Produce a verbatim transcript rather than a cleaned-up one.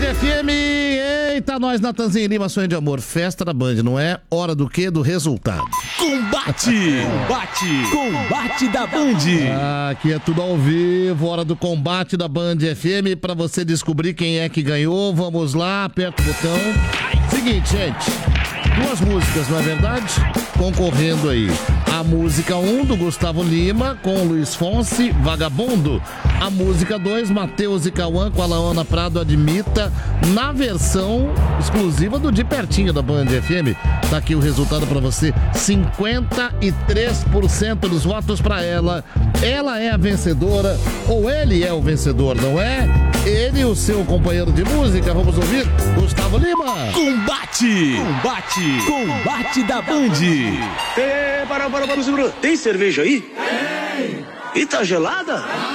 F M. Eita, nós, Natanzinho e Lima, sonho de amor. Festa da Band, não é? Hora do quê? Do resultado. Combate! Combate! Combate da Band! Ah, aqui é tudo ao vivo. Hora do combate da Band F M. Pra você descobrir quem é que ganhou. Vamos lá, aperta o botão. Seguinte, gente. Duas músicas, não é verdade? Concorrendo aí. A música um do Gustavo Lima com Luiz Fonsi, Vagabundo. A música dois, Matheus e Cauã com a Laona Prado, Admita, na versão exclusiva do De Pertinho da Band F M. Tá aqui o resultado pra você. cinquenta e três por cento dos votos pra ela. Ela é a vencedora, ou ele é o vencedor, não é? Ele e o seu companheiro de música. Vamos ouvir Gustavo Lima. Combate! Combate! Combate da Band! É, para, para, para, segura. Tem cerveja aí? Tem! E tá gelada?